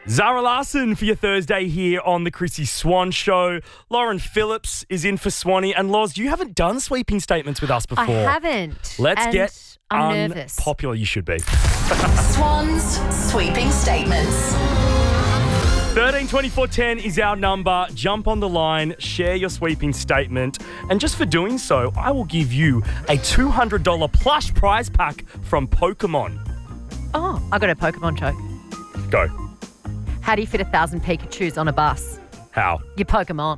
Zara Larson for your Thursday here on the Chrissy Swan Show. Lauren Phillips is in for Swanee. And Loz, you haven't done sweeping statements with us before. I haven't. Let's and get I'm nervous. unpopular. You should be. Swan's sweeping statements. 132410 is our number. Jump on the line, share your sweeping statement. And just for doing so, I will give you a $200 plush prize pack from Pokemon. Oh, I got a Pokemon joke. Go. How do you fit 1,000 Pikachus on a bus? How? You Pokemon.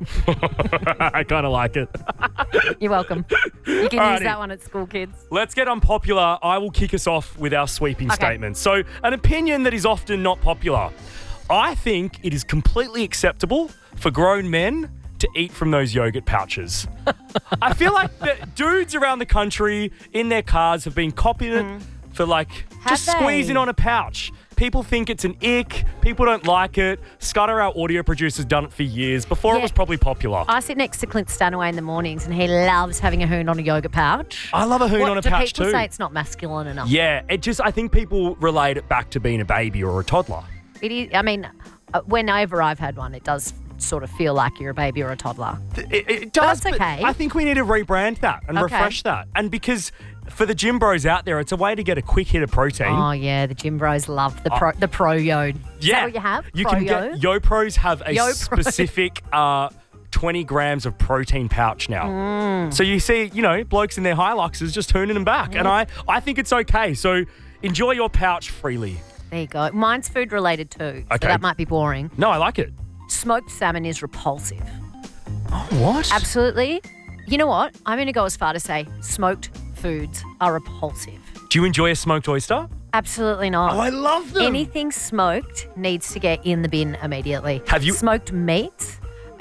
I kind of like it. You're welcome. You can Alrighty. use that one at school, kids. Let's get unpopular. I will kick us off with our sweeping statement. So, an opinion that is often not popular. I think it is completely acceptable for grown men to eat from those yogurt pouches. I feel like the dudes around the country in their cars have been copying it for just they? squeezing on a pouch. People think it's an ick. People don't like it. Scudder, our audio producer's done it for years. Before it was probably popular. I sit next to Clint Stanaway in the mornings and he loves having a hoon on a yogurt pouch. I love a hoon on a pouch Do people too. say it's not masculine enough? Yeah, I think people relate it back to being a baby or a toddler. It is. I mean, whenever I've had one, it does sort of feel like you're a baby or a toddler. It does, that's okay. I think we need to rebrand that and refresh that. And because for the gym bros out there, it's a way to get a quick hit of protein. Oh, yeah. The gym bros love the Pro Yode. Is that what you have? You Pro can Yode? get YoPros have a YoPro. specific 20 grams of protein pouch now. So you see, blokes in their Hiluxes just turning them back. And I think it's okay. So enjoy your pouch freely. There you go. Mine's food related too. So Okay. that might be boring. No, I like it. Smoked salmon is repulsive. Oh, what? Absolutely. You know what? I'm going to go as far to say smoked foods are repulsive. Do you enjoy a smoked oyster? Absolutely not. Oh, I love them. Anything smoked needs to get in the bin immediately. Have you- Smoked meat?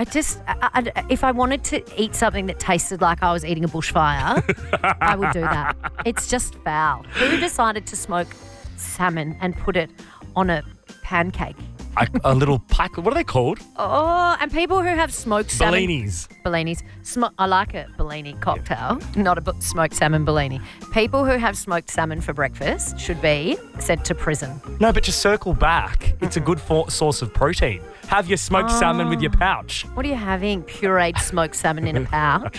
If I wanted to eat something that tasted like I was eating a bushfire, I would do that. It's just foul. Who decided to smoke salmon and put it on a pancake? A little pack. What are they called? Oh, and people who have smoked salmon. Bellinis. Bellinis. I like a Bellini cocktail, not a smoked salmon Bellini. People who have smoked salmon for breakfast should be sent to prison. No, but to circle back, it's a good source of protein. Have your smoked salmon with your pouch. What are you having? Pureed smoked salmon in a pouch?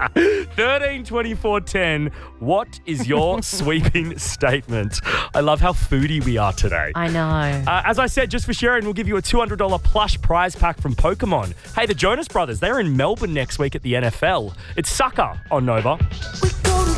132410. What is your sweeping statement? I love how foodie we are today. I know. As I said, just for sharing, we'll give you a $200 plush prize pack from Pokemon. Hey, the Jonas Brothers, they're in Melbourne next week at the NFL. It's Sucker on Nova.